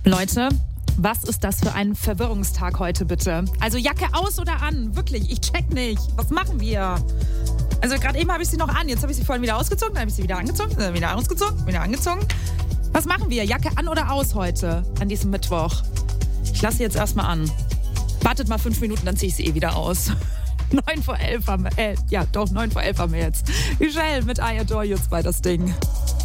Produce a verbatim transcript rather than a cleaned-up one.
Leute, was ist das für ein Verwirrungstag heute bitte? Also Jacke aus oder an? Wirklich, ich check nicht. Was machen wir? Also gerade eben habe ich sie noch an, jetzt habe ich sie vorhin wieder ausgezogen, dann habe ich sie wieder angezogen, dann wieder ausgezogen, wieder angezogen. Was machen wir? Jacke an oder aus heute, an diesem Mittwoch? Ich lasse sie jetzt erstmal an. Wartet mal fünf Minuten, dann ziehe ich sie eh wieder aus. Neun vor elf haben wir, äh, ja doch, neun vor elf haben wir jetzt. Michelle mit I Adore You zwei, das Ding.